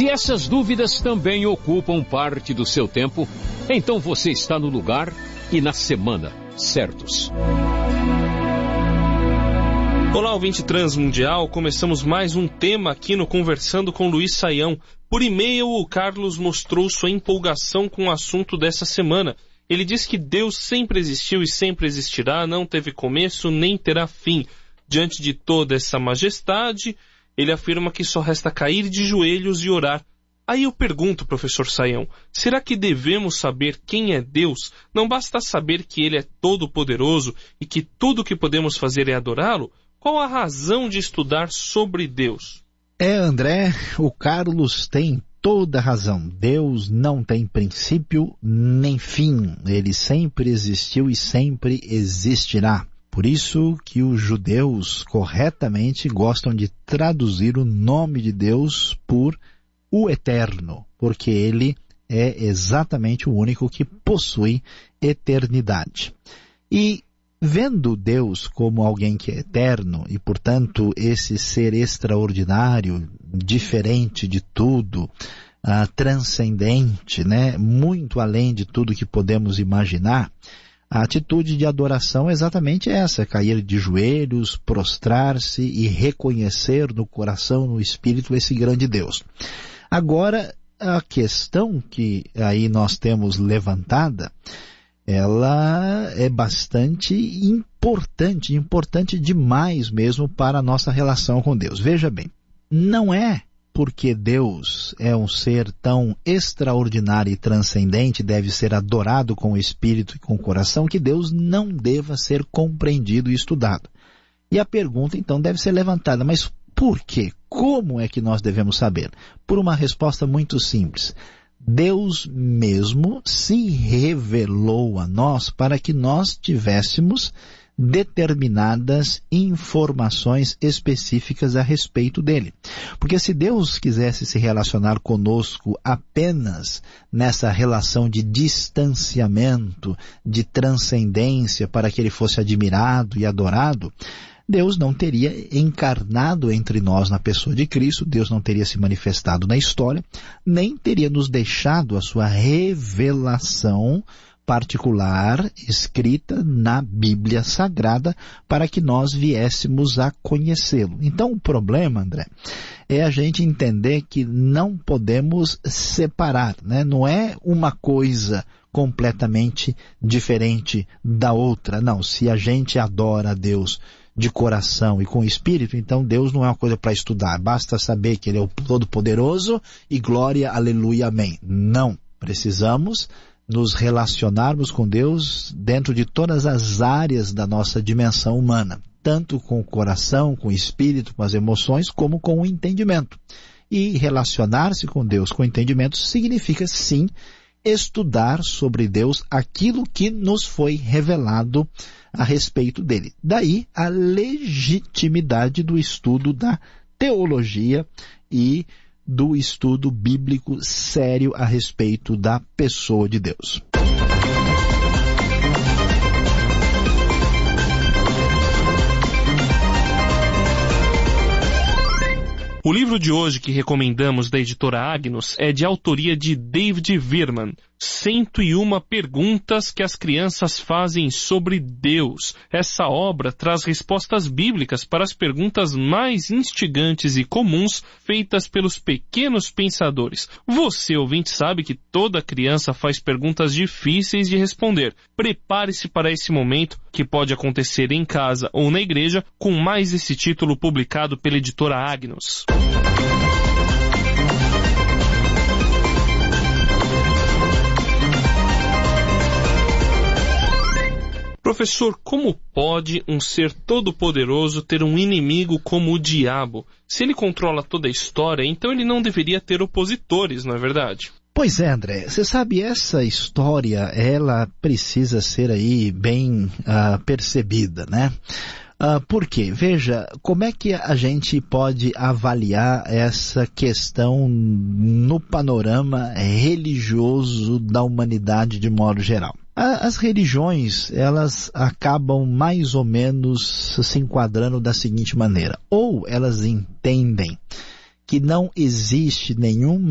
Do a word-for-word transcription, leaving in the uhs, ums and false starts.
Se essas dúvidas também ocupam parte do seu tempo, então você está no lugar e na semana certos. Olá, ouvinte Transmundial, começamos mais um tema aqui no Conversando com Luiz Saião. Por e-mail, o Carlos mostrou sua empolgação com o assunto dessa semana. Ele diz que Deus sempre existiu e sempre existirá, não teve começo nem terá fim. Diante de toda essa majestade, ele afirma que só resta cair de joelhos e orar. Aí eu pergunto, professor Saião, será que devemos saber quem é Deus? Não basta saber que Ele é todo-poderoso e que tudo o que podemos fazer é adorá-lo? Qual a razão de estudar sobre Deus? É, André, o Carlos tem toda a razão. Deus não tem princípio nem fim. Ele sempre existiu e sempre existirá. Por isso que os judeus corretamente gostam de traduzir o nome de Deus por o Eterno, porque Ele é exatamente o único que possui eternidade. E vendo Deus como alguém que é eterno e, portanto, esse ser extraordinário, diferente de tudo, uh, transcendente, né, muito além de tudo que podemos imaginar, a atitude de adoração é exatamente essa, cair de joelhos, prostrar-se e reconhecer no coração, no espírito, esse grande Deus. Agora, a questão que aí nós temos levantada, ela é bastante importante, importante demais mesmo para a nossa relação com Deus. Veja bem, não é porque Deus é um ser tão extraordinário e transcendente, deve ser adorado com o espírito e com o coração, que Deus não deva ser compreendido e estudado. E a pergunta então deve ser levantada, mas por quê? Como é que nós devemos saber? Por uma resposta muito simples. Deus mesmo se revelou a nós para que nós tivéssemos determinadas informações específicas a respeito dele. Porque se Deus quisesse se relacionar conosco apenas nessa relação de distanciamento, de transcendência, para que ele fosse admirado e adorado, Deus não teria encarnado entre nós na pessoa de Cristo, Deus não teria se manifestado na história, nem teria nos deixado a sua revelação particular, escrita na Bíblia Sagrada, para que nós viéssemos a conhecê-lo. Então o problema, André, é a gente entender que não podemos separar, né? Não é uma coisa completamente diferente da outra. Não, se a gente adora a Deus de coração e com espírito, então Deus não é uma coisa para estudar. Basta saber que Ele é o Todo-Poderoso e glória, aleluia, amém. Não. Precisamos nos relacionarmos com Deus dentro de todas as áreas da nossa dimensão humana, tanto com o coração, com o espírito, com as emoções, como com o entendimento. E relacionar-se com Deus com entendimento significa, sim, estudar sobre Deus aquilo que nos foi revelado a respeito dele. Daí a legitimidade do estudo da teologia e do estudo bíblico sério a respeito da pessoa de Deus. O livro de hoje que recomendamos da editora Agnus é de autoria de David Wirman, cento e uma perguntas que as crianças fazem sobre Deus. Essa obra traz respostas bíblicas para as perguntas mais instigantes e comuns feitas pelos pequenos pensadores. Você, ouvinte, sabe que toda criança faz perguntas difíceis de responder. Prepare-se para esse momento, que pode acontecer em casa ou na igreja, com mais esse título publicado pela editora Agnus. Professor, como pode um ser todo-poderoso ter um inimigo como o diabo? Se ele controla toda a história, então ele não deveria ter opositores, não é verdade? Pois é, André. Você sabe, essa história, ela precisa ser aí bem uh, percebida, né? Uh, por quê? Veja, como é que a gente pode avaliar essa questão no panorama religioso da humanidade de modo geral? As religiões, elas acabam mais ou menos se enquadrando da seguinte maneira. Ou elas entendem que não existe nenhuma